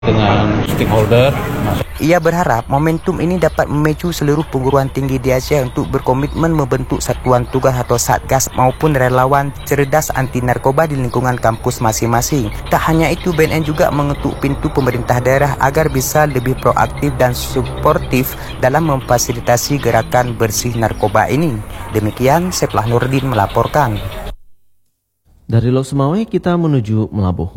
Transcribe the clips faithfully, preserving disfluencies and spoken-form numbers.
dengan stakeholder. Ia berharap momentum ini dapat memicu seluruh perguruan tinggi di Aceh untuk berkomitmen membentuk satuan tugas atau satgas maupun relawan cerdas anti narkoba di lingkungan kampus masing-masing. Tak hanya itu, B N N juga mengetuk pintu pemerintah daerah agar bisa lebih proaktif dan suportif dalam memfasilitasi gerakan bersih narkoba ini. Demikian Seplah Nurdin melaporkan. Dari Lok Sumawai kita menuju Melabuh.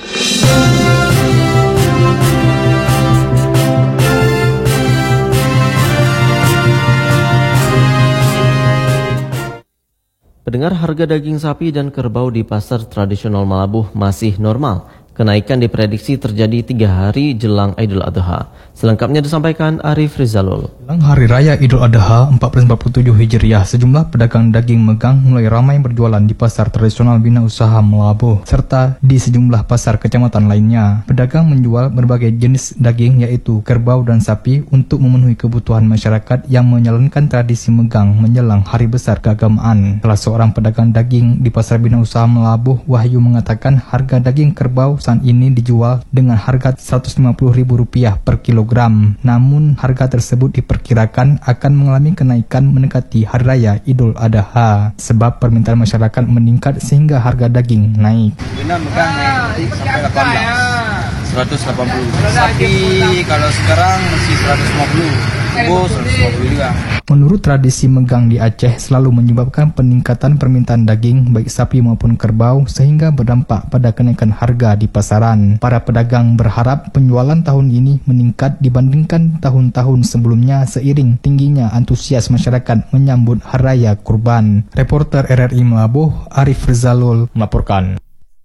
Pendengar, harga daging sapi dan kerbau di pasar tradisional Melabuh masih normal. Kenaikan diprediksi terjadi tiga hari jelang Idul Adha. Selengkapnya disampaikan Arif Rizalul. Jelang Hari Raya Idul Adha seribu empat ratus empat puluh tujuh Hijriah, sejumlah pedagang daging megang mulai ramai berjualan di pasar tradisional Bina Usaha Melabuh serta di sejumlah pasar kecamatan lainnya. Pedagang menjual berbagai jenis daging yaitu kerbau dan sapi untuk memenuhi kebutuhan masyarakat yang menjalankan tradisi megang menjelang hari besar keagamaan. Salah seorang pedagang daging di pasar Bina Usaha Melabuh, Wahyu, mengatakan harga daging kerbau saat ini dijual dengan harga seratus lima puluh ribu rupiah per kilogram. Namun harga tersebut diperkirakan akan mengalami kenaikan mendekati Hari Raya Idul Adha sebab permintaan masyarakat meningkat sehingga harga daging naik. Bina megang naik sampai delapan belas, seratus delapan puluh. Sapi kalau sekarang masih seratus lima puluh. Kerbau seratus lima puluh juga. Menurut tradisi megang di Aceh selalu menyebabkan peningkatan permintaan daging baik sapi maupun kerbau sehingga berdampak pada kenaikan harga di pasaran. Para pedagang berharap penjualan tahun ini meningkat dibandingkan tahun-tahun sebelumnya seiring tingginya antusias masyarakat menyambut Hari Raya Kurban. Reporter R R I Melabuh, Arif Rizalul melaporkan.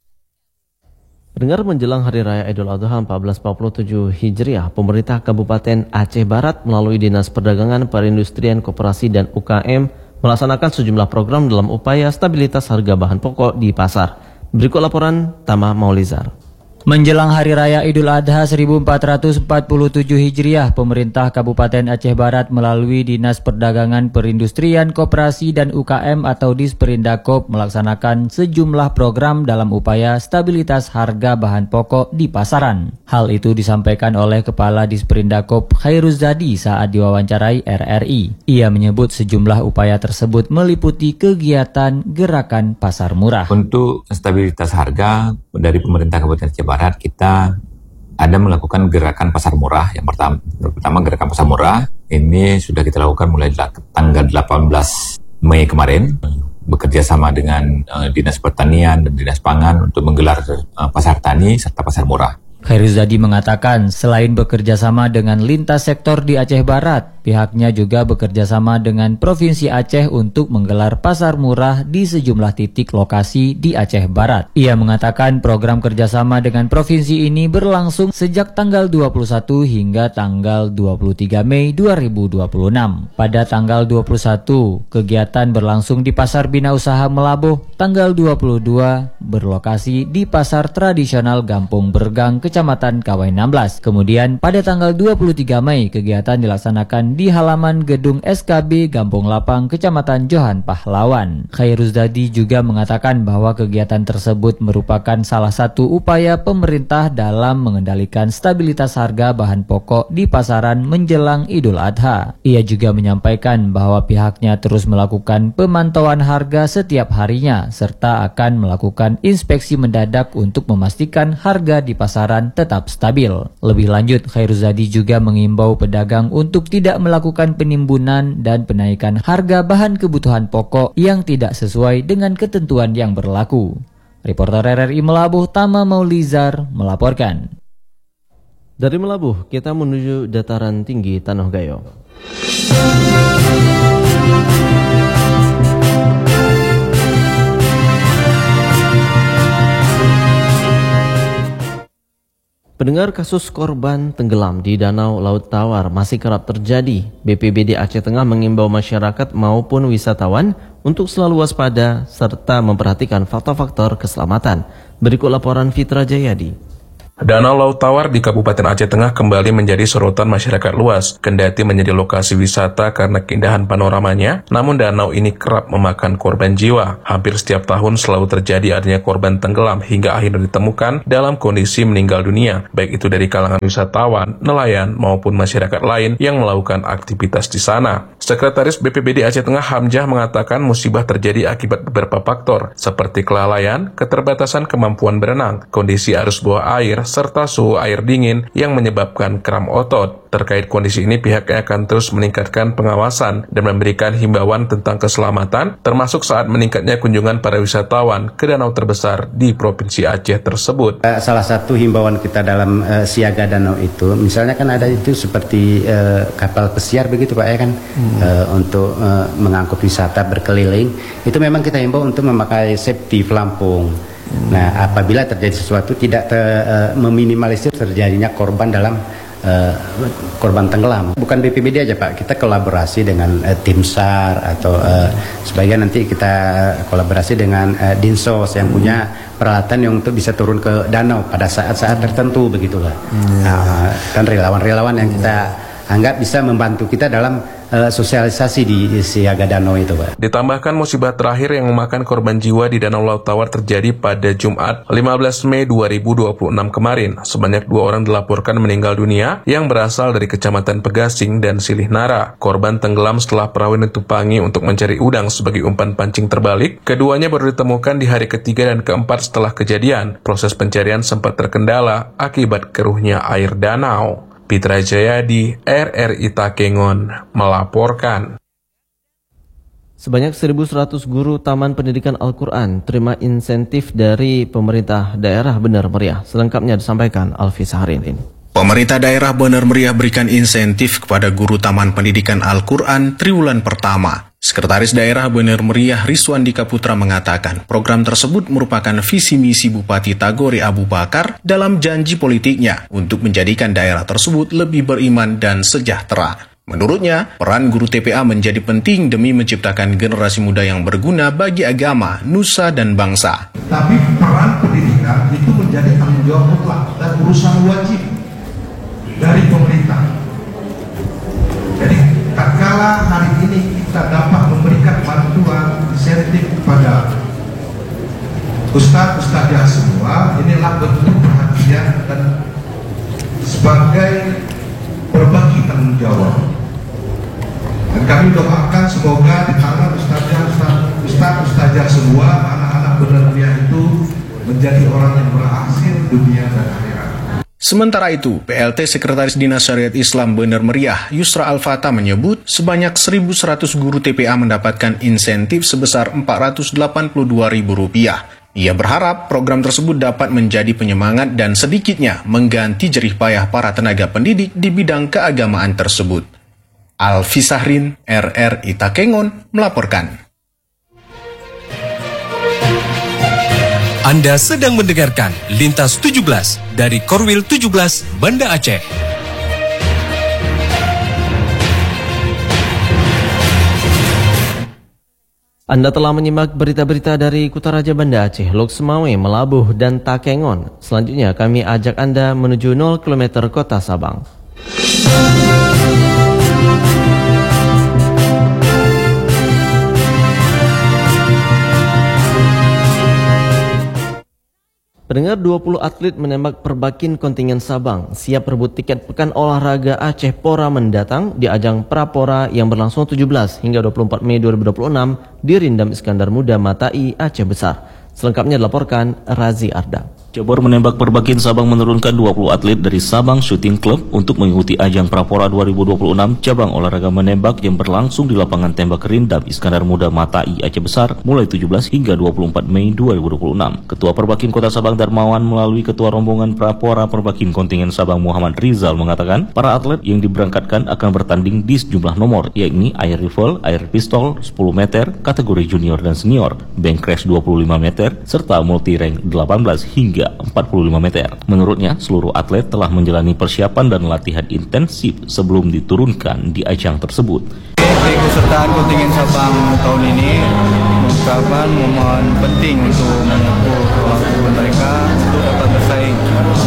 Pendengar, menjelang Hari Raya Idul Adha seribu empat ratus empat puluh tujuh Hijriah, pemerintah Kabupaten Aceh Barat melalui Dinas Perdagangan, Perindustrian, Koperasi, dan U K M melaksanakan sejumlah program dalam upaya stabilitas harga bahan pokok di pasar. Berikut laporan Tama Maulizar. Menjelang Hari Raya Idul Adha seribu empat ratus empat puluh tujuh Hijriah, pemerintah Kabupaten Aceh Barat melalui Dinas Perdagangan, Perindustrian, Koperasi, dan U K M atau Disperindakop melaksanakan sejumlah program dalam upaya stabilitas harga bahan pokok di pasaran. Hal itu disampaikan oleh Kepala Disperindakop Khairuzadi saat diwawancarai R R I. Ia menyebut sejumlah upaya tersebut meliputi kegiatan gerakan pasar murah. Untuk stabilitas harga dari pemerintah Kabupaten Aceh Barat, kita ada melakukan gerakan pasar murah. Yang pertama, pertama gerakan pasar murah ini sudah kita lakukan mulai tanggal delapan belas Mei kemarin, bekerja sama dengan uh, Dinas Pertanian dan Dinas Pangan untuk menggelar uh, pasar tani serta pasar murah. Khairuzadi mengatakan selain bekerja sama dengan lintas sektor di Aceh Barat, pihaknya juga bekerja sama dengan Provinsi Aceh untuk menggelar pasar murah di sejumlah titik lokasi di Aceh Barat. Ia mengatakan program kerjasama dengan provinsi ini berlangsung sejak tanggal dua puluh satu hingga tanggal dua puluh tiga Mei dua ribu dua puluh enam. Pada tanggal dua puluh satu, kegiatan berlangsung di Pasar Bina Usaha Melabuh. Tanggal dua puluh dua, berlokasi di Pasar Tradisional Gampung Bergang, Kecamatan Kawai enam belas. Kemudian pada tanggal dua puluh tiga Mei, kegiatan dilaksanakan di halaman gedung S K B Gampung Lapang, Kecamatan Johan Pahlawan. Khairuzadi juga mengatakan bahwa kegiatan tersebut merupakan salah satu upaya pemerintah dalam mengendalikan stabilitas harga bahan pokok di pasaran menjelang Idul Adha. Ia juga menyampaikan bahwa pihaknya terus melakukan pemantauan harga setiap harinya serta akan melakukan inspeksi mendadak untuk memastikan harga di pasaran tetap stabil. Lebih lanjut, Khairuzadi juga mengimbau pedagang untuk tidak melakukan penimbunan dan penaikan harga bahan kebutuhan pokok yang tidak sesuai dengan ketentuan yang berlaku. Reporter R R I Melabuh, Tama Maulizar melaporkan. Dari Melabuh, kita menuju dataran tinggi Tanah Gayo. Pendengar, kasus korban tenggelam di Danau Laut Tawar masih kerap terjadi. B P B D Aceh Tengah mengimbau masyarakat maupun wisatawan untuk selalu waspada serta memperhatikan faktor-faktor keselamatan. Berikut laporan Fitra Jayadi. Danau Laut Tawar di Kabupaten Aceh Tengah kembali menjadi sorotan masyarakat luas. Kendati menjadi lokasi wisata karena keindahan panoramanya, namun danau ini kerap memakan korban jiwa. Hampir setiap tahun selalu terjadi adanya korban tenggelam hingga akhirnya ditemukan dalam kondisi meninggal dunia, baik itu dari kalangan wisatawan, nelayan, maupun masyarakat lain yang melakukan aktivitas di sana. Sekretaris B P B D Aceh Tengah Hamzah mengatakan musibah terjadi akibat beberapa faktor, seperti kelalaian, keterbatasan kemampuan berenang, kondisi arus bawah air, serta suhu air dingin yang menyebabkan kram otot. Terkait kondisi ini, pihaknya akan terus meningkatkan pengawasan dan memberikan himbauan tentang keselamatan, termasuk saat meningkatnya kunjungan para wisatawan ke danau terbesar di Provinsi Aceh tersebut. Salah satu himbauan kita dalam uh, siaga danau itu, misalnya kan ada itu seperti uh, kapal pesiar begitu Pak ya kan, hmm. uh, untuk uh, mengangkut wisata berkeliling, itu memang kita himbau untuk memakai safety pelampung. Nah, apabila terjadi sesuatu tidak te, uh, meminimalisir terjadinya korban dalam uh, korban tenggelam. Bukan B P B D aja Pak, kita kolaborasi dengan uh, tim SAR atau uh, sebagian nanti kita kolaborasi dengan uh, Dinsos yang punya peralatan yang untuk bisa turun ke danau pada saat-saat tertentu begitulah. Hmm. Nah, dan relawan-relawan yang kita anggap bisa membantu kita dalam uh, sosialisasi di siaga danau itu Pak. Ditambahkan musibah terakhir yang memakan korban jiwa di Danau Laut Tawar terjadi pada Jumat lima belas Mei dua ribu dua puluh enam kemarin. Sebanyak dua orang dilaporkan meninggal dunia yang berasal dari Kecamatan Pegasing dan Silih Nara. Korban tenggelam setelah perahu ditupangi untuk mencari udang sebagai umpan pancing terbalik. Keduanya baru ditemukan di hari ketiga dan keempat setelah kejadian. Proses pencarian sempat terkendala akibat keruhnya air danau. Pitra Jayadi, R R I Takengon, melaporkan. Sebanyak seribu seratus guru Taman Pendidikan Al-Quran terima insentif dari pemerintah daerah Bener Meriah. Selengkapnya disampaikan Alfi Sahrin. Pemerintah daerah Bener Meriah berikan insentif kepada guru Taman Pendidikan Al-Quran triwulan pertama. Sekretaris Daerah Bener Meriah Rizwandika Putra mengatakan program tersebut merupakan visi misi Bupati Tagore Abu Bakar dalam janji politiknya untuk menjadikan daerah tersebut lebih beriman dan sejahtera. Menurutnya, peran guru T P A menjadi penting demi menciptakan generasi muda yang berguna bagi agama, nusa, dan bangsa. Tapi peran pendidikan itu menjadi tanggung jawab mutlak dan urusan wajib dari pemerintah. Jadi, tatkala hari ini kita dapat memberikan bantuan insentif kepada ustadz-ustadzah semua, inilah bentuk perhatian dan sebagai berbagi tanggung jawab. Dan kami doakan semoga di tangan ustadzah, ustadz-ustadzah semua, anak-anak Bener Meriah itu menjadi orang yang berhasil dunia dan akhirat. Sementara itu, P L T Sekretaris Dinas Syariat Islam Bener Meriah, Yusra Al-Fatah menyebut sebanyak seribu seratus guru T P A mendapatkan insentif sebesar empat ratus delapan puluh dua ribu rupiah. Ia berharap program tersebut dapat menjadi penyemangat dan sedikitnya mengganti jerih payah para tenaga pendidik di bidang keagamaan tersebut. Alfi Sahrin, R R I Takengon, melaporkan. Anda sedang mendengarkan Lintas tujuh belas dari Korwil tujuh belas Banda Aceh. Anda telah menyimak berita-berita dari Kutaraja Banda Aceh, Lok Semawe, Melabuh, dan Takengon. Selanjutnya kami ajak Anda menuju nol kilometer kota Sabang. Pendengar, dua puluh atlet menembak perbakin kontingen Sabang siap rebut tiket Pekan Olahraga Aceh Pora mendatang di ajang Prapora yang berlangsung tujuh belas hingga dua puluh empat Mei dua ribu dua puluh enam di Rindam Iskandar Muda Matai, Aceh Besar. Selengkapnya dilaporkan Razi Arda. Cabur menembak perbakin Sabang menurunkan dua puluh atlet dari Sabang Shooting Club untuk mengikuti ajang Prapora dua ribu dua puluh enam cabang olahraga menembak yang berlangsung di lapangan tembak Rindam Iskandar Muda Matai, Aceh Besar mulai tujuh belas hingga dua puluh empat Mei dua ribu dua puluh enam. Ketua Perbakin Kota Sabang Darmawan melalui Ketua Rombongan Prapora Perbakin Kontingen Sabang Muhammad Rizal mengatakan para atlet yang diberangkatkan akan bertanding di sejumlah nomor, yakni air rifle, air pistol, sepuluh meter, kategori junior dan senior, bank crash dua puluh lima meter, serta multi rank delapan belas hingga empat puluh lima meter. Menurutnya, seluruh atlet telah menjalani persiapan dan latihan intensif sebelum diturunkan di ajang tersebut. Keikutsertaan kontingen Sabang tahun ini merupakan momen penting untuk mengukur kemampuan mereka untuk dapat bersaing dan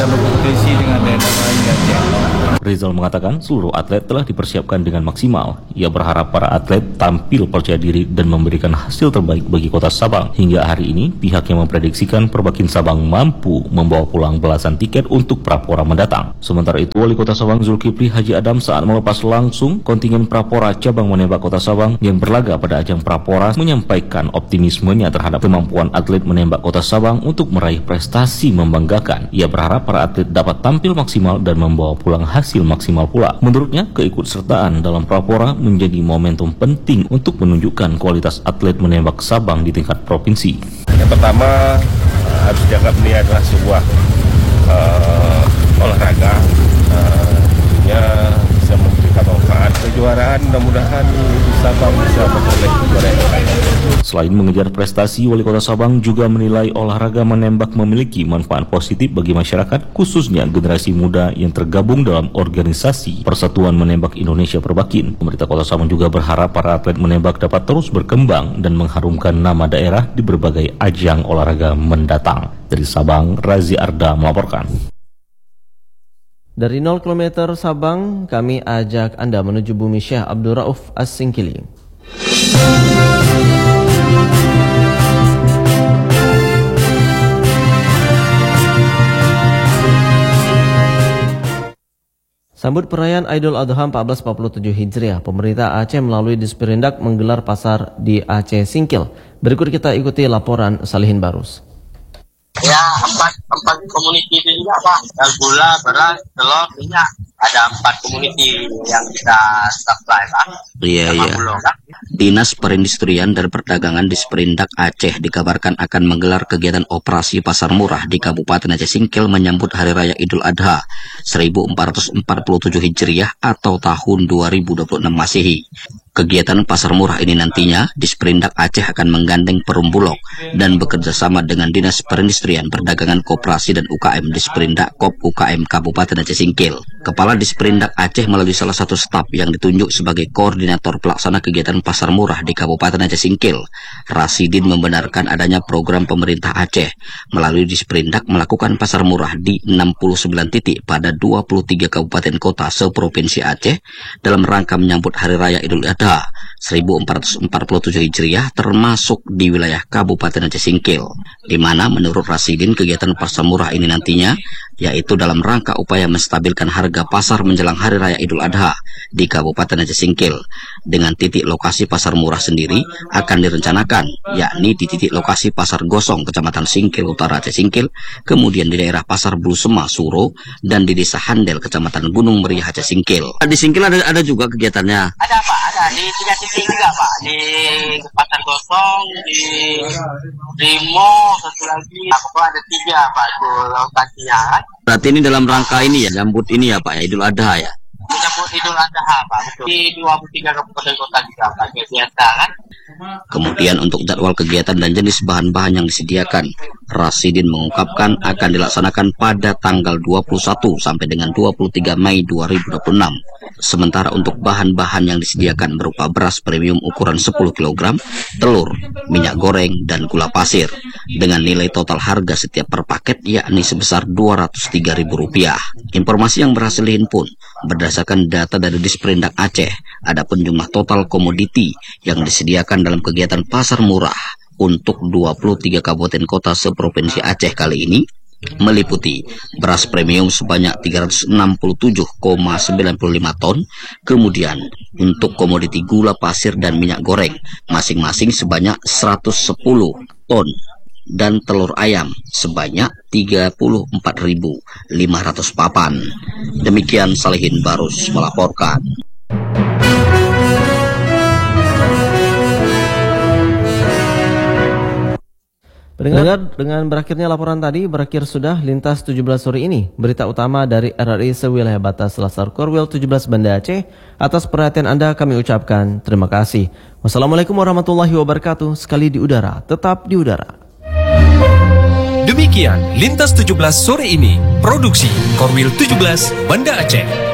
berkompetisi dengan daerah lain di Aceh. Rizal mengatakan seluruh atlet telah dipersiapkan dengan maksimal. Ia berharap para atlet tampil percaya diri dan memberikan hasil terbaik bagi kota Sabang. Hingga hari ini, pihaknya memprediksikan Perbakin Sabang mampu membawa pulang belasan tiket untuk Prapora mendatang. Sementara itu, Wali Kota Sabang Zulkifli Haji Adam saat melepas langsung kontingen Prapora cabang menembak Kota Sabang yang berlaga pada ajang Prapora menyampaikan optimismenya terhadap kemampuan atlet menembak Kota Sabang untuk meraih prestasi membanggakan. Ia berharap para atlet dapat tampil maksimal dan membawa pulang hasil maksimal pula. Menurutnya, keikutsertaan dalam Prapora menjadi momentum penting untuk menunjukkan kualitas atlet menembak Sabang di tingkat provinsi. Yang pertama, harus dianggap ini adalah sebuah uh, olahraga uh, yang bisa memberikan manfaat kejuaraan. Mudah-mudahan Sabang bisa memperoleh juara yang baik. Selain mengejar prestasi, Wali Kota Sabang juga menilai olahraga menembak memiliki manfaat positif bagi masyarakat, khususnya generasi muda yang tergabung dalam organisasi Persatuan Menembak Indonesia Perbakin. Pemerintah Kota Sabang juga berharap para atlet menembak dapat terus berkembang dan mengharumkan nama daerah di berbagai ajang olahraga mendatang. Dari Sabang, Razi Arda melaporkan. Dari nol kilometer Sabang, kami ajak Anda menuju Bumi Syekh Abdul Rauf As-Singkili. Sambut perayaan Idul Adha seribu empat ratus empat puluh tujuh Hijriah, pemerintah Aceh melalui Disperindak menggelar pasar di Aceh Singkil. Berikut kita ikuti laporan Salihin Barus. Ya, empat, empat komuniti itu juga Pak. Ada gula, beras, telur, minyak. Ada empat komuniti yang kita supply Pak. Iya, iya. Dinas Perindustrian dan Perdagangan Disperindak Aceh dikabarkan akan menggelar kegiatan operasi pasar murah di Kabupaten Aceh Singkil menyambut Hari Raya Idul Adha seribu empat ratus empat puluh tujuh Hijriah atau tahun dua ribu dua puluh enam Masehi. Kegiatan pasar murah ini nantinya Disperindak Aceh akan menggandeng Perum Bulog dan bekerja sama dengan Dinas Perindustrian, Perdagangan, Koperasi dan U K M Disperindak Kop U K M Kabupaten Aceh Singkil. Kepala Disperindak Aceh melalui salah satu staf yang ditunjuk sebagai koordinator pelaksana kegiatan pasar murah di Kabupaten Aceh Singkil, Rasidin membenarkan adanya program pemerintah Aceh melalui Disperindak melakukan pasar murah di enam puluh sembilan titik pada dua puluh tiga kabupaten kota seprovinsi Aceh dalam rangka menyambut Hari Raya Idul Adha seribu empat ratus empat puluh tujuh Hijriah termasuk di wilayah Kabupaten Aceh Singkil, di mana menurut Rasidin kegiatan pasar murah ini nantinya yaitu dalam rangka upaya menstabilkan harga pasar menjelang Hari Raya Idul Adha di Kabupaten Aceh Singkil. Dengan titik lokasi pasar murah sendiri akan direncanakan, yakni di titik lokasi Pasar Gosong, Kecamatan Singkil Utara Aceh Singkil, kemudian di daerah Pasar Blusema, Suro, dan di Desa Handel, Kecamatan Gunung Meriah Aceh Singkil. Di Singkil ada ada juga kegiatannya. Ada Pak, ada di tiga titik juga Pak, di Pasar Gosong, di Rimo, satu lagi, aku ada tiga Pak tuh lokasinya. Berarti ini dalam rangka ini ya, jambut ini ya Pak ya, Idul Adha ya. Menyambut Idul Adha Pak, betul. Di dua puluh tiga kabupaten kota juga Pak, biasa kan. Kemudian untuk jadwal kegiatan dan jenis bahan-bahan yang disediakan, Rasidin mengungkapkan akan dilaksanakan pada tanggal dua puluh satu sampai dengan dua puluh tiga Mei dua ribu dua puluh enam. Sementara untuk bahan-bahan yang disediakan berupa beras premium ukuran sepuluh kilogram, telur, minyak goreng, dan gula pasir, dengan nilai total harga setiap per paket yakni sebesar dua ratus tiga ribu rupiah. Informasi yang berhasil dihimpun berdasarkan data dari Disperindak Aceh, adapun jumlah total komoditi yang disediakan dalam kegiatan pasar murah untuk dua puluh tiga kabupaten kota seprovinsi Aceh kali ini meliputi beras premium sebanyak tiga ratus enam puluh tujuh koma sembilan lima ton, kemudian untuk komoditi gula pasir dan minyak goreng masing-masing sebanyak seratus sepuluh ton, dan telur ayam sebanyak tiga puluh empat ribu lima ratus papan. Demikian Salihin Barus melaporkan. Pendengar, dengan berakhirnya laporan tadi, berakhir sudah Lintas tujuh belas sore ini. Berita utama dari R R I sewilayah batas Selasar Korwil tujuh belas Banda Aceh. Atas perhatian Anda kami ucapkan terima kasih. Wassalamualaikum warahmatullahi wabarakatuh. Sekali di udara, tetap di udara. Demikian Lintas tujuh belas sore ini. Produksi Korwil tujuh belas Banda Aceh.